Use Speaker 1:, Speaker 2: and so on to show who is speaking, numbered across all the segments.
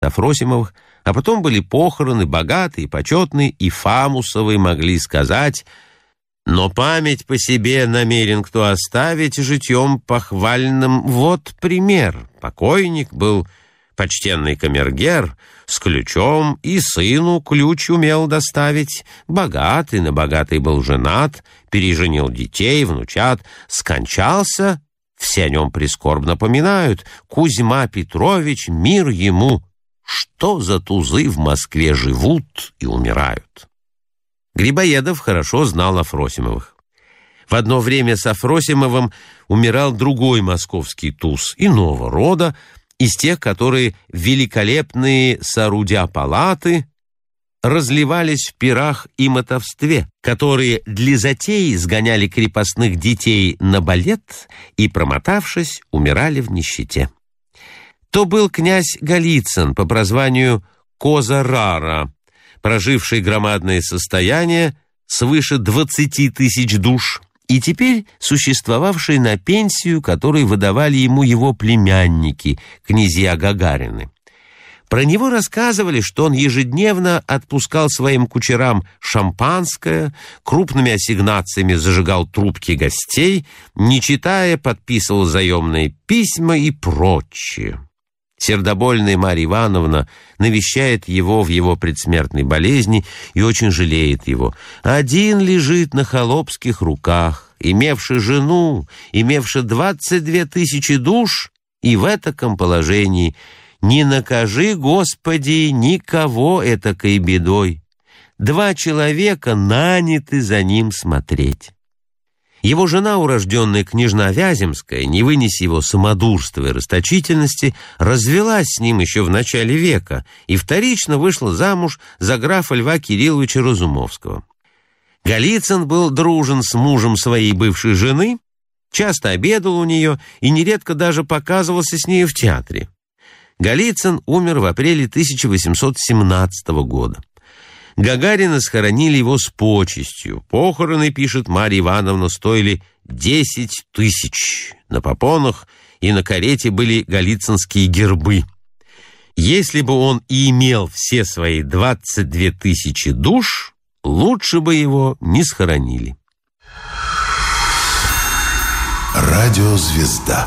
Speaker 1: Афросимовых, а потом были похороны богатые, почетные, и Фамусовы могли сказать: «Но память по себе намерен кто оставить житьем похвальным. Вот пример. Покойник был почтенный камергер с ключом, и сыну ключ умел доставить. Богатый, на богатый был женат, переженил детей, внучат, скончался. Все о нем прискорбно поминают. Кузьма Петрович, мир ему. Что за тузы в Москве живут и умирают?» Грибоедов хорошо знал Афросимовых. В одно время с Афросимовым умирал другой московский туз, иного рода, из тех, которые великолепные соорудя палаты разливались в пирах и мотовстве, которые для затеи сгоняли крепостных детей на балет и, промотавшись, умирали в нищете. То был князь Голицын по прозванию Коза Рара, проживший громадное состояние свыше 20 тысяч душ, и теперь существовавший на пенсию, которую выдавали ему его племянники, князья Гагарины. Про него рассказывали, что он ежедневно отпускал своим кучерам шампанское, крупными ассигнациями зажигал трубки гостей, не читая, подписывал заемные письма и прочее. Сердобольная Марья Ивановна навещает его в его предсмертной болезни и очень жалеет его. Один лежит на холопских руках, имевший жену, имевший 22 тысячи душ, и в этаком положении не накажи, Господи, никого этакой бедой. 2 человека наняты за ним смотреть. Его жена, урожденная княжна Вяземская, не вынеся его самодурства и расточительности, развелась с ним еще в начале века и вторично вышла замуж за графа Льва Кирилловича Разумовского. Голицын был дружен с мужем своей бывшей жены, часто обедал у нее и нередко даже показывался с нею в театре. Голицын умер в апреле 1817 года. Гагарина схоронили его с почестью. Похороны, пишет Марья Ивановна, стоили 10 тысяч. На попонах и на карете были голицынские гербы. Если бы он и имел все свои 22 тысячи душ, лучше бы его не схоронили.
Speaker 2: Радиозвезда.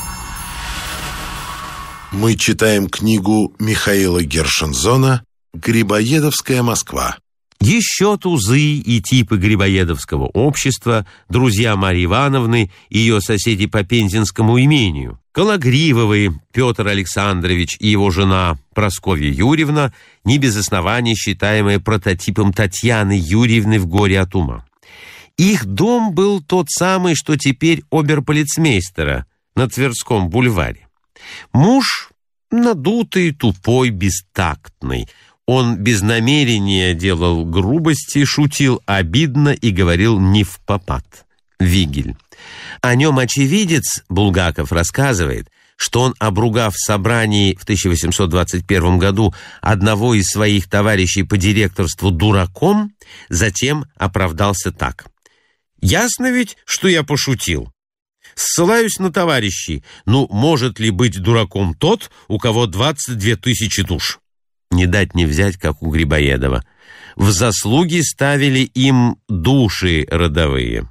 Speaker 2: Мы читаем книгу Михаила Гершензона «Грибоедовская Москва».
Speaker 1: Еще тузы и типы грибоедовского общества, друзья Марьи Ивановны и ее соседи по Пензенскому имению. Кологривовы Петр Александрович и его жена Прасковья Юрьевна, не без оснований считаемые прототипом Татьяны Юрьевны в «Горе от ума». Их дом был тот самый, что теперь оберполицмейстера на Тверском бульваре. Муж надутый, тупой, бестактный. Он без намерения делал грубости, шутил обидно и говорил невпопад. Вигель. О нем очевидец Булгаков рассказывает, что он, обругав в собрании в 1821 году одного из своих товарищей по директорству дураком, затем оправдался так: «Ясно ведь, что я пошутил. Ссылаюсь на товарищей. Ну, может ли быть дураком тот, у кого 22 тысячи душ?» Не дать не взять, как у Грибоедова. В заслуги ставили им души родовые.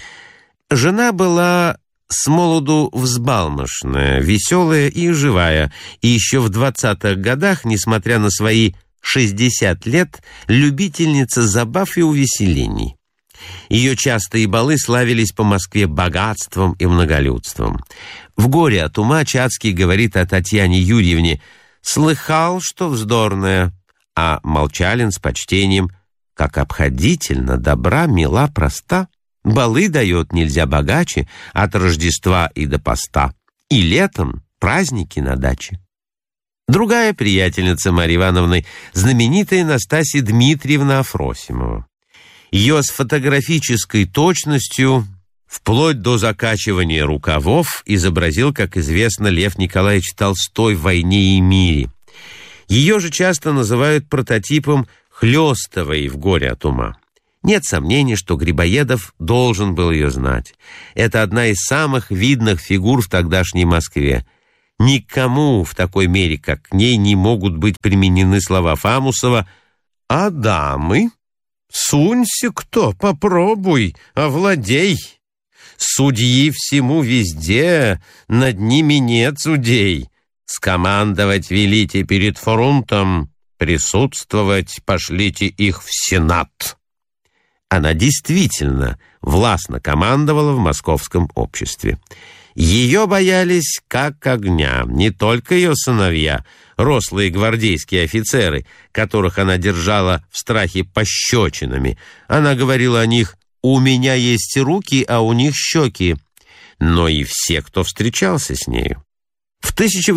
Speaker 1: Жена была с молоду взбалмошная, веселая и живая, и еще в 20-х годах, несмотря на свои 60 лет, любительница забав и увеселений. Ее частые балы славились по Москве богатством и многолюдством. В «Горе от ума» Чацкий говорит о Татьяне Юрьевне: «Слыхал, что вздорная», а Молчалин с почтением: «Как обходительно, добра, мила, проста. Балы дает нельзя богаче, от Рождества и до поста, и летом праздники на даче». Другая приятельница Марьи Ивановны, знаменитая Настасья Дмитриевна Афросимова. Ее с фотографической точностью, вплоть до закачивания рукавов, изобразил, как известно, Лев Николаевич Толстой в «Войне и мире». Ее же часто называют прототипом Хлестовой в «Горе от ума». Нет сомнений, что Грибоедов должен был ее знать. Это одна из самых видных фигур в тогдашней Москве. Никому в такой мере, как к ней, не могут быть применены слова Фамусова: «А дамы? Сунься кто, попробуй, овладей. Судьи всему везде, над ними нет судей. Скомандовать велите перед фронтом, присутствовать пошлите их в Сенат». Она действительно властно командовала в московском обществе. Ее боялись как огня не только ее сыновья, рослые гвардейские офицеры, которых она держала в страхе пощечинами. Она говорила о них: «У меня есть руки, а у них щеки», но и все, кто встречался с нею. В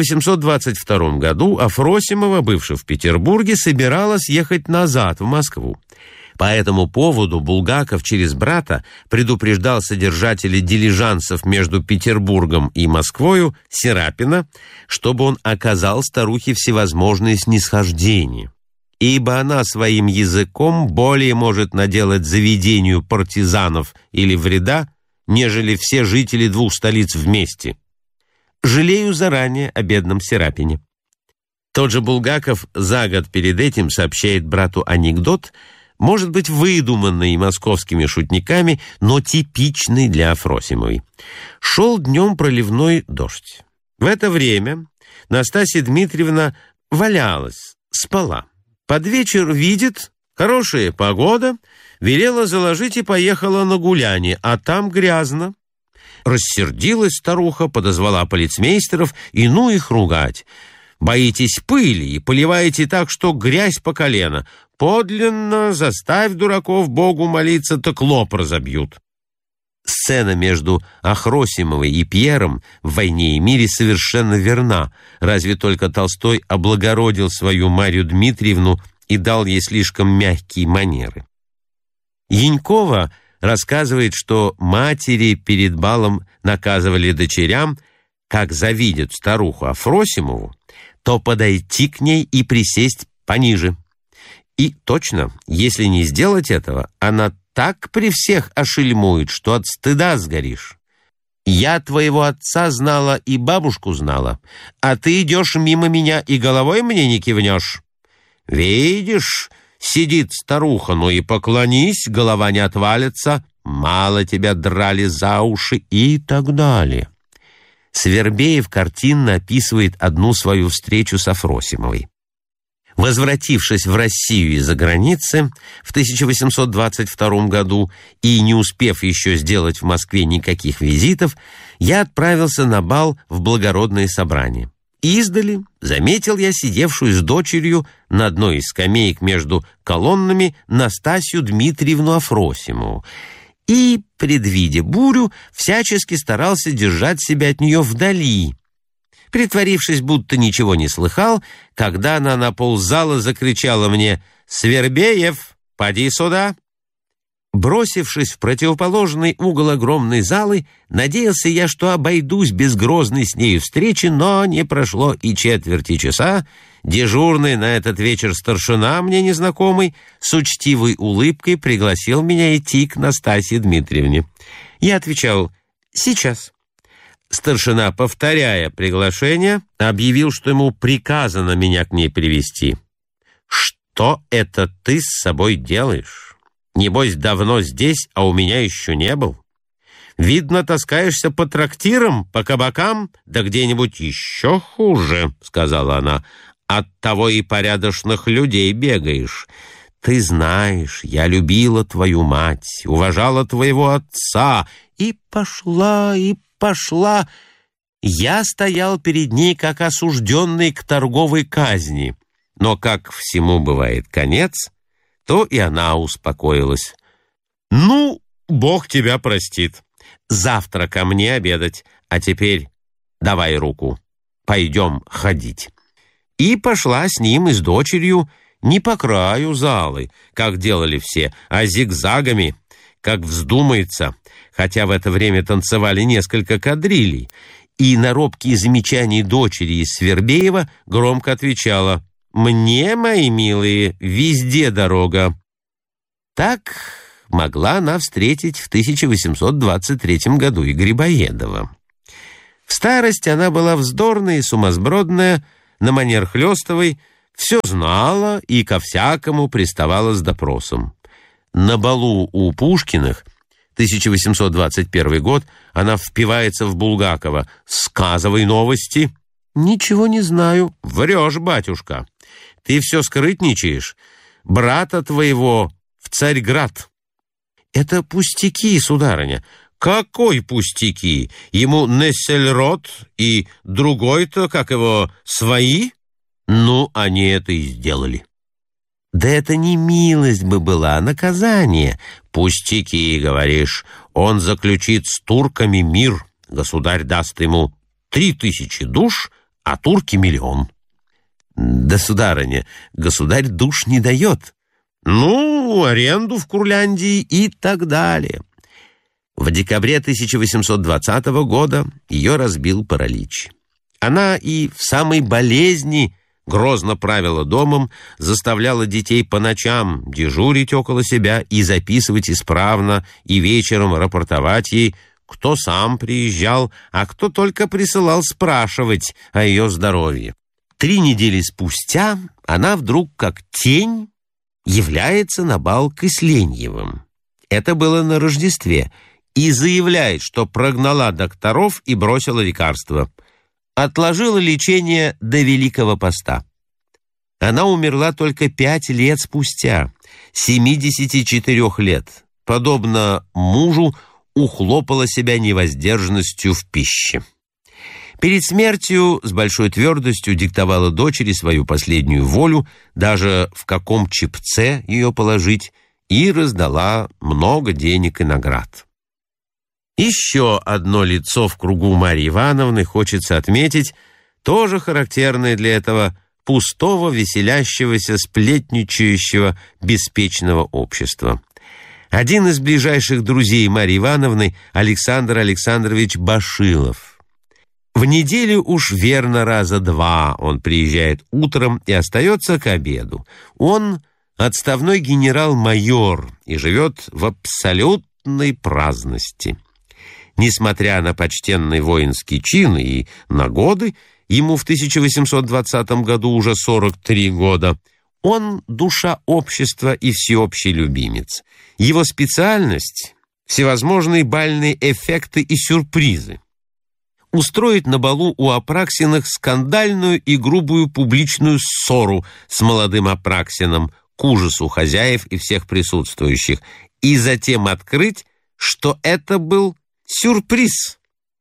Speaker 1: 1822 году Афросимова, бывшая в Петербурге, собиралась ехать назад в Москву. По этому поводу Булгаков через брата предупреждал содержателей дилижансов между Петербургом и Москвою Серапина, чтобы он оказал старухе всевозможные снисхождения, ибо она своим языком более может наделать заведению партизанов или вреда, нежели все жители двух столиц вместе. Жалею заранее о бедном Серапине. Тот же Булгаков за год перед этим сообщает брату анекдот, может быть, выдуманный московскими шутниками, но типичный для Афросимовой. Шел днем проливной дождь. В это время Настасья Дмитриевна валялась, спала. Под вечер видит: хорошая погода, велела заложить и поехала на гуляние, а там грязно. Рассердилась старуха, подозвала полицмейстеров, и ну их ругать. Боитесь пыли и поливаете так, что грязь по колено. Подлинно заставь дураков Богу молиться, так лоб разобьют. Сцена между Афросимовой и Пьером в «Войне и мире» совершенно верна, разве только Толстой облагородил свою Марью Дмитриевну и дал ей слишком мягкие манеры. Янькова рассказывает, что матери перед балом наказывали дочерям, как завидят старуху Афросимову, то подойти к ней и присесть пониже. И точно, если не сделать этого, она так при всех ошельмует, что от стыда сгоришь. Я твоего отца знала и бабушку знала, а ты идешь мимо меня и головой мне не кивнешь. Видишь, сидит старуха, ну и поклонись, голова не отвалится, мало тебя драли за уши и так далее. Свербеев картинно описывает одну свою встречу с Афросимовой. Возвратившись в Россию из-за границы в 1822 году и не успев еще сделать в Москве никаких визитов, я отправился на бал в благородное собрание. Издали заметил я сидевшую с дочерью на одной из скамеек между колоннами Настасью Дмитриевну Афросимову и, предвидя бурю, всячески старался держать себя от нее вдали, притворившись, будто ничего не слыхал, когда она на ползала закричала мне: «Свербеев, поди сюда!» Бросившись в противоположный угол огромной залы, надеялся я, что обойдусь без грозной с нею встречи, но не прошло и четверти часа. Дежурный на этот вечер старшина, мне незнакомый, с учтивой улыбкой пригласил меня идти к Настасье Дмитриевне. Я отвечал: «Сейчас». Старшина, повторяя приглашение, объявил, что ему приказано меня к ней привести. «Что это ты с собой делаешь? Небось, давно здесь, а у меня еще не был. Видно, таскаешься по трактирам, по кабакам, да где-нибудь еще хуже», — сказала она. «Оттого и порядочных людей бегаешь. Ты знаешь, я любила твою мать, уважала твоего отца». И пошла, и пошла. Я стоял перед ней, как осужденный к торговой казни. Но, как всему бывает конец, то и она успокоилась. «Ну, Бог тебя простит. Завтра ко мне обедать, а теперь давай руку, пойдем ходить». И пошла с ним и с дочерью не по краю залы, как делали все, а зигзагами, как вздумается, хотя в это время танцевали несколько кадрилей, и на робкие замечания дочери из Свербеева громко отвечала: «Мне, мои милые, везде дорога». Так могла она встретить в 1823 году и Грибоедова. В старости она была вздорная и сумасбродная, на манер Хлестовой, все знала и ко всякому приставала с допросом. На балу у Пушкиных, 1821 год, она впивается в Булгакова: «Сказывай новости». «Ничего не знаю». «Врешь, батюшка. Ты все скрытничаешь. Брата твоего в Царьград». «Это пустяки, сударыня». «Какой пустяки? Ему Нессельрод и другой-то, как его, свои?» «Ну, они это и сделали». «Да это не милость бы была, а наказание». «Пустяки, говоришь. Он заключит с турками мир. Государь даст ему 3000 душ, а турки 1 000 000». «Да, сударыня, государь душ не дает». «Ну, аренду в Курляндии и так далее». В декабре 1820 года ее разбил паралич. Она и в самой болезни грозно правила домом, заставляла детей по ночам дежурить около себя и записывать исправно, и вечером рапортовать ей, кто сам приезжал, а кто только присылал спрашивать о ее здоровье. 3 недели спустя она вдруг, как тень, является на бал к Исленьевым. Это было на Рождестве. И заявляет, что прогнала докторов и бросила лекарства. Отложила лечение до Великого Поста. Она умерла только 5 лет спустя, 74 лет. Подобно мужу, ухлопала себя невоздержанностью в пище. Перед смертью с большой твердостью диктовала дочери свою последнюю волю, даже в каком чепце ее положить, и раздала много денег и наград. Еще одно лицо в кругу Марьи Ивановны хочется отметить, тоже характерное для этого пустого, веселящегося, сплетничающего, беспечного общества. Один из ближайших друзей Марьи Ивановны, Александр Александрович Башилов. В неделю уж верно 2 раза он приезжает утром и остается к обеду. Он отставной генерал-майор и живет в абсолютной праздности. Несмотря на почтенный воинский чин и на годы, ему в 1820 году уже 43 года, он душа общества и всеобщий любимец. Его специальность — всевозможные бальные эффекты и сюрпризы. Устроить на балу у Апраксиных скандальную и грубую публичную ссору с молодым Апраксиным к ужасу хозяев и всех присутствующих, и затем открыть, что это был сюрприз.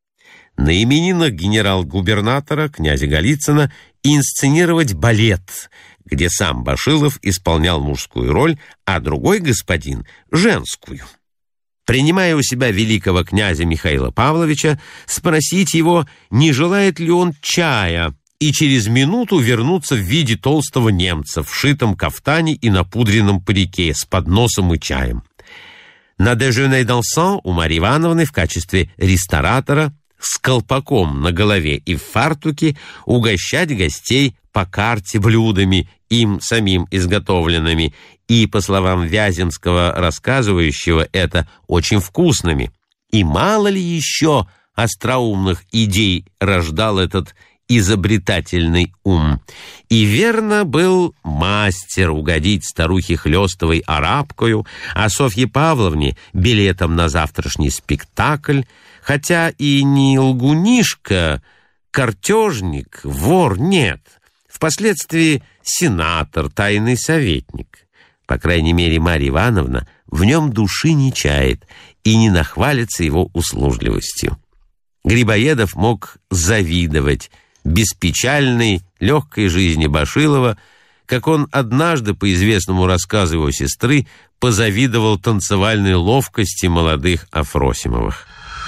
Speaker 1: На именинах генерал-губернатора, князя Голицына, инсценировать балет, где сам Башилов исполнял мужскую роль, а другой господин — женскую. Принимая у себя великого князя Михаила Павловича, спросить его, не желает ли он чая, и через минуту вернуться в виде толстого немца в шитом кафтане и напудренном парике с подносом и чаем. На déjeuner dansant у Марьи Ивановны в качестве ресторатора с колпаком на голове и в фартуке угощать гостей по карте блюдами, им самим изготовленными, и, по словам Вяземского, рассказывающего это, очень вкусными. И мало ли еще остроумных идей рождал этот изобретательный ум. И верно был мастер угодить старухе Хлестовой арабкою, а Софье Павловне билетом на завтрашний спектакль, хотя и не лгунишка, картежник, вор нет, впоследствии сенатор, тайный советник. По крайней мере, Марья Ивановна в нем души не чает и не нахвалится его услужливостью. Грибоедов мог завидовать беспечальной, легкой жизни Башилова, как он однажды, по известному рассказу его сестры, позавидовал танцевальной ловкости молодых Афросимовых.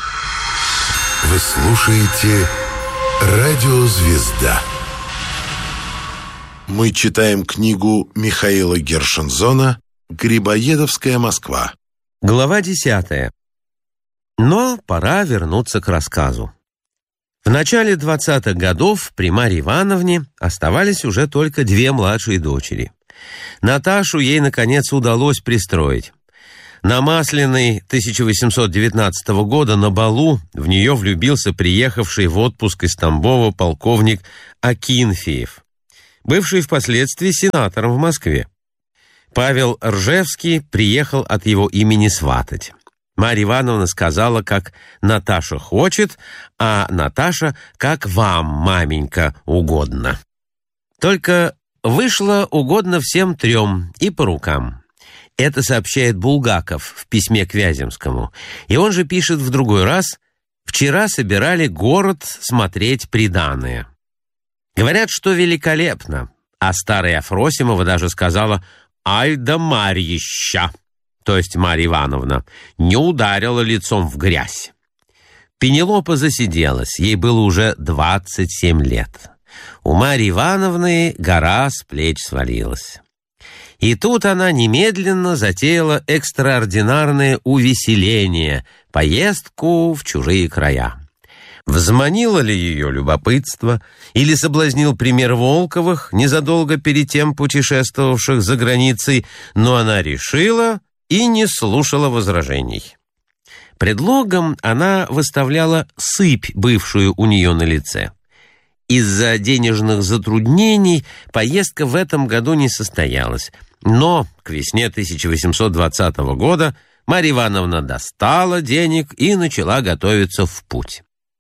Speaker 2: Вы слушаете «Радио Звезда». Мы читаем книгу Михаила Гершензона «Грибоедовская Москва».
Speaker 1: Глава 10. Но пора вернуться к рассказу. В начале 20-х годов при Марье Ивановне оставались уже только 2 младшие дочери. Наташу ей, наконец, удалось пристроить. На Масленой 1819 года на балу в нее влюбился приехавший в отпуск из Тамбова полковник Акинфеев, бывший впоследствии сенатором в Москве. Павел Ржевский приехал от его имени сватать. Марья Ивановна сказала, как Наташа хочет, а Наташа, как вам, маменька, угодно. Только вышло угодно всем трем и по рукам. Это сообщает Булгаков в письме к Вяземскому. И он же пишет в другой раз: «Вчера собирали город смотреть приданое». Говорят, что великолепно, а старая Афросимова даже сказала: «Ай да Марьища», то есть Марья Ивановна, не ударила лицом в грязь. Пенелопа засиделась, ей было уже 27 лет. У Марьи Ивановны гора с плеч свалилась. И тут она немедленно затеяла экстраординарное увеселение, поездку в чужие края. Взманило ли ее любопытство или соблазнил пример Волковых, незадолго перед тем путешествовавших за границей, но она решила и не слушала возражений. Предлогом она выставляла сыпь, бывшую у нее на лице. Из-за денежных затруднений поездка в этом году не состоялась, но к весне 1820 года Марья Ивановна достала денег и начала готовиться в путь.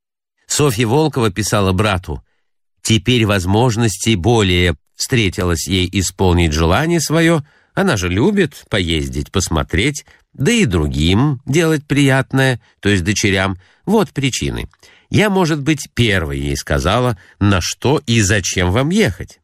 Speaker 1: Софья Волкова писала брату: «Теперь возможностей более встретилось ей исполнить желание свое, она же любит поездить, посмотреть, да и другим делать приятное, то есть дочерям. Вот причины. Я, может быть, первой ей сказала, на что и зачем вам ехать».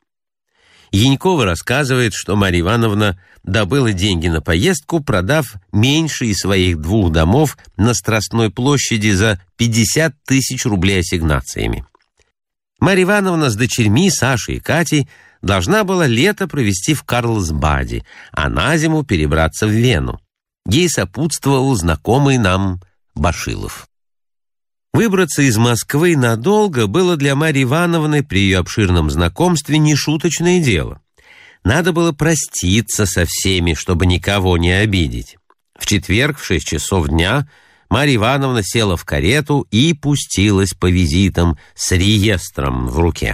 Speaker 1: Янькова рассказывает, что Марья Ивановна добыла деньги на поездку, продав меньше из своих 2 домов на Страстной площади за 50 тысяч рублей ассигнациями. Марья Ивановна с дочерьми Сашей и Катей должна была лето провести в Карлсбаде, а на зиму перебраться в Вену. Ей сопутствовал знакомый нам Башилов. Выбраться из Москвы надолго было для Марьи Ивановны при ее обширном знакомстве нешуточное дело. Надо было проститься со всеми, чтобы никого не обидеть. В четверг в 6 часов дня Марья Ивановна села в карету и пустилась по визитам с реестром в руке.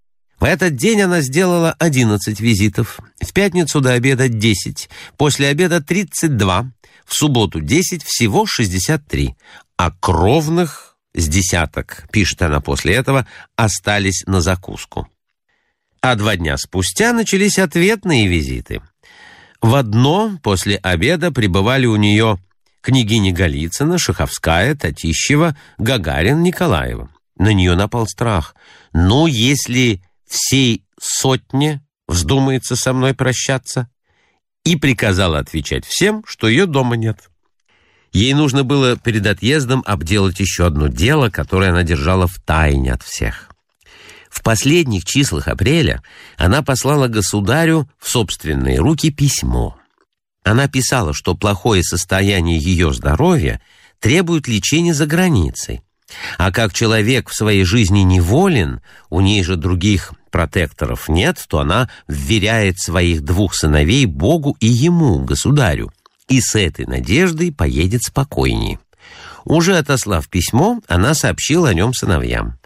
Speaker 1: В этот день она сделала 11 визитов, в пятницу до обеда 10, после обеда 32, в субботу 10, всего 63, а кровных с десяток, пишет она после этого, остались на закуску. А 2 дня спустя начались ответные визиты. В одно после обеда прибывали у нее княгиня Голицына, Шаховская, Татищева, Гагарин, Николаева. На нее напал страх. Ну, если всей сотне вздумается со мной прощаться, и приказала отвечать всем, что ее дома нет. Ей нужно было перед отъездом обделать еще одно дело, которое она держала в тайне от всех. В последних числах апреля она послала государю в собственные руки письмо. Она писала, что плохое состояние ее здоровья требует лечения за границей. А как человек в своей жизни неволен, у ней же других протекторов нет, то она вверяет своих 2 сыновей Богу и ему, государю, и с этой надеждой поедет спокойнее. Уже отослав письмо, она сообщила о нем сыновьям.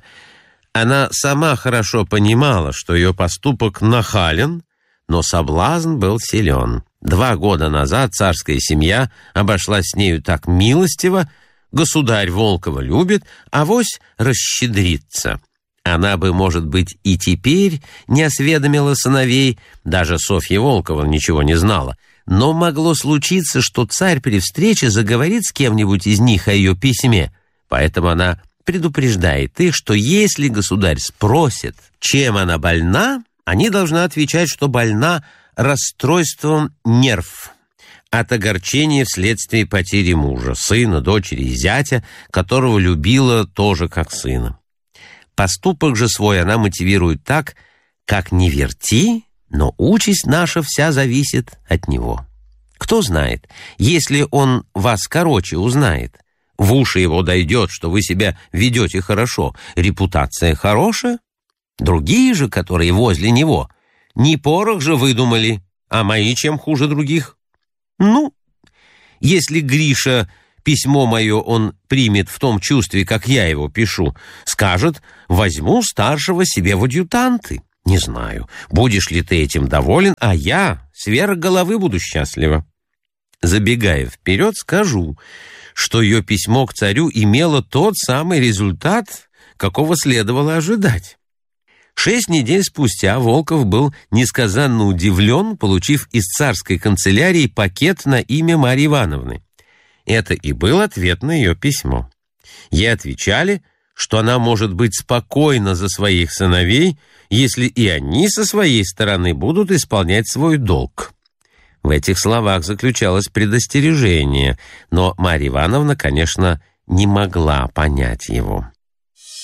Speaker 1: Она сама хорошо понимала, что ее поступок нахален, но соблазн был силен. 2 года назад царская семья обошлась с нею так милостиво, государь Волкова любит, авось расщедрится. Она бы, может быть, и теперь не осведомила сыновей, даже Софья Волкова ничего не знала, но могло случиться, что царь при встрече заговорит с кем-нибудь из них о ее письме, поэтому она предупреждает их, что если государь спросит, чем она больна, они должны отвечать, что больна расстройством нерв от огорчения вследствие потери мужа, сына, дочери и зятя, которого любила тоже как сына. Поступок же свой она мотивирует так: как ни верти, но участь наша вся зависит от него. Кто знает, если он вас короче узнает, в уши его дойдет, что вы себя ведете хорошо, репутация хорошая. Другие же, которые возле него, не порох же выдумали, а мои чем хуже других. Ну, Если Гриша письмо мое он примет в том чувстве, как я его пишу, скажет: возьму старшего себе в адъютанты. Не знаю, будешь ли ты этим доволен, а я сверх головы буду счастлива. Забегая вперед, скажу, что ее письмо к царю имело тот самый результат, какого следовало ожидать. 6 недель спустя Волков был несказанно удивлен, получив из царской канцелярии пакет на имя Марьи Ивановны. Это и был ответ на ее письмо. Ей отвечали, что она может быть спокойна за своих сыновей, если и они со своей стороны будут исполнять свой долг. В этих словах заключалось предостережение, но Марья Ивановна, конечно, не могла понять его.